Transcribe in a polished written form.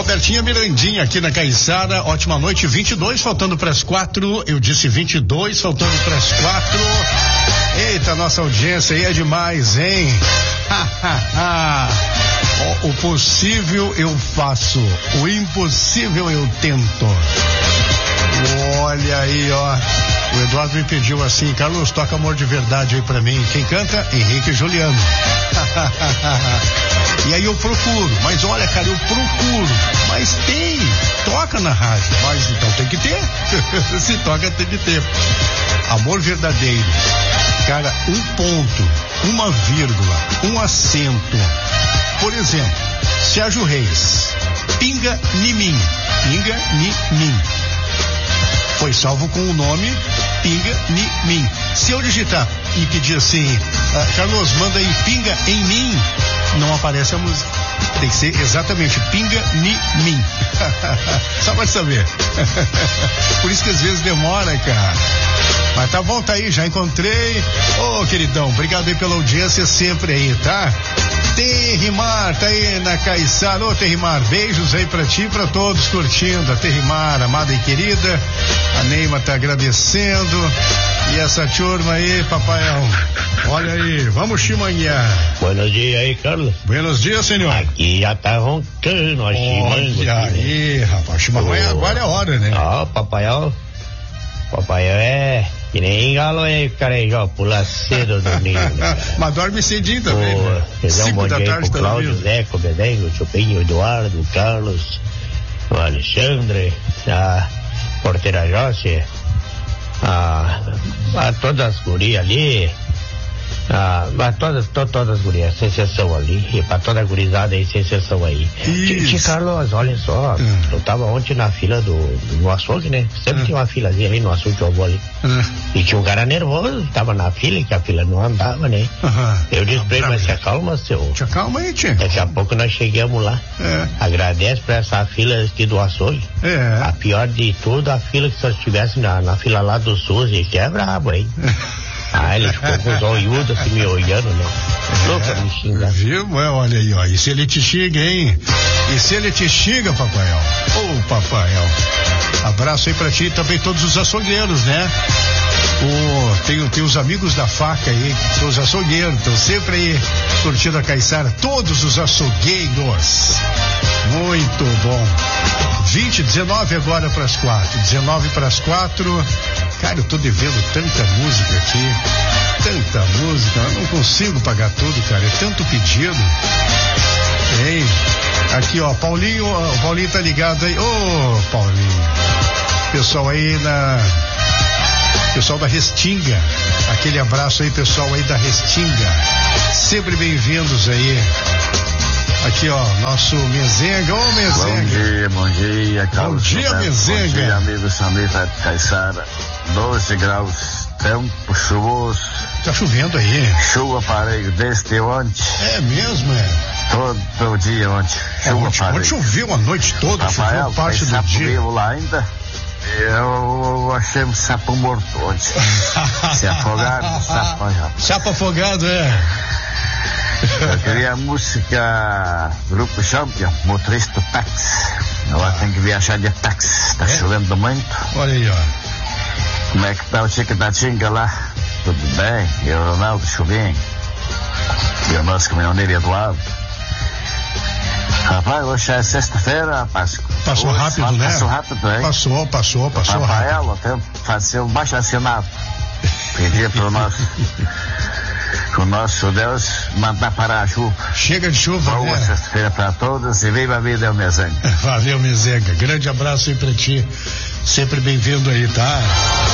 Robertinha Mirandinha aqui na Caiçara, ótima noite, 22, faltando para as 4, eu disse 22, faltando para as 4. Eita, nossa audiência aí é demais, hein? O possível eu faço, o impossível eu tento. Olha aí, ó. O Eduardo me pediu assim: Carlos, toca Amor de Verdade aí pra mim. Quem canta? Henrique e Juliano. E aí eu procuro, mas olha, cara, eu procuro, mas tem, toca na rádio, mas então tem que ter. Se toca, tem que ter. Amor verdadeiro, cara, um ponto, uma vírgula, um acento. Por exemplo, Sérgio Reis, Pinga em mim, Pinga em mim. Foi salvo com o nome Pinga em mim. Se eu digitar e pedir assim, Carlos, manda aí Pinga em mim, não aparece a música. Tem que ser exatamente Pinga em mim. Só pra saber. Por isso que às vezes demora, cara. Mas tá bom, tá aí, já encontrei. Ô, queridão, obrigado aí pela audiência sempre aí, tá? Terrimar, tá aí na Caiçara. Ô, Terrimar, beijos aí pra ti e pra todos curtindo. A Terrimar, amada e querida. A Neima tá agradecendo. E essa turma aí, papaião. Olha aí, vamos chimanhar. Buenos dias aí, Carlos. Buenos dias, senhor. Aqui já tá roncando a chimango. Olha aí, rapaz, chimango agora é a hora, né? Ó, papaião é que nem galo aí, carejó, pula cedo no ninho. Mas dorme cedinho também, né? Um bom dia aí pro Cláudio, Zeco, Bedengo, Chupinho, Eduardo, Carlos, o Alexandre, a Porteira José, a todas as gurias ali, a todas as gurias, sem exceção ali, e pra toda a gurizada aí, sem exceção aí. Tia Carlos, olha só, eu tava ontem na fila no açougue, né? Sempre tinha uma filazinha ali no açougue que eu vou ali. E tinha um cara nervoso, tava na fila, que a fila não andava, né? Eu disse pra ele, mas se acalma, seu. Te acalma aí, tia. Daqui a pouco nós chegamos lá. Agradece pra essa fila aqui do açougue. A pior de tudo, a fila que se eu estivesse na fila lá do SUS, que é brabo, hein? Ele ficou com os olhudos assim me olhando, né? Louco, me xinga. Viu? Olha aí, ó. E se ele te xinga, hein? E se ele te xinga, papaião? Ô, papaião. Abraço aí pra ti e também todos os açougueiros, né? Tem os amigos da faca aí, são os açougueiros, estão sempre aí curtindo a Caiçara. Todos os açougueiros. Muito bom. 19 agora para as 4. 19 para as 4. Cara, eu tô devendo tanta música aqui. Tanta música. Eu não consigo pagar tudo, cara. É tanto pedido. Hein? Aqui, ó. Paulinho. O Paulinho tá ligado aí. Ô, Paulinho. Pessoal aí pessoal da Restinga. Aquele abraço aí, pessoal aí da Restinga. Sempre bem-vindos aí. Aqui, ó, nosso Mezenga. Ô, Mezenga. Bom dia, Carlos. Bom dia, Mezenga. Bom dia, amigo Samita Caiçara. 12 graus, tempo chuvoso. Tá chovendo aí? Chuva parei desde ontem. É mesmo, é? Todo dia ontem. Chuva parei. Ontem choveu a noite toda, Rafael, choveu parte do sapo dia. Vivo lá ainda? Eu achei um sapo morto ontem. Se afogado, Sapo afogado, é. Eu queria a música Grupo Champion, motorista do táxi. Ela tem que viajar de táxi. Tá chovendo muito. Olha aí, ó. Como é que tá o Chico da Tinga lá? Tudo bem? E o Ronaldo Chuvinho? E o nosso caminhoneiro Eduardo? Rapaz, hoje é sexta-feira, rapaz. Passou hoje, rápido, né? Passou rápido, hein? Passou Rafael, rápido. até fazer um baixo assinado. Pedir pro nosso Deus mandar parar a chuva. Chega de chuva, boa sexta-feira pra todos e viva a vida, Mezenga. Valeu, Mezenga. Grande abraço aí pra ti. Sempre bem-vindo aí, tá?